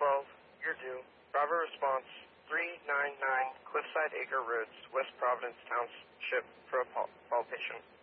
12, you're due. Bravo response 399 Cliffside Acre Roads, West Providence Township, for a palpation.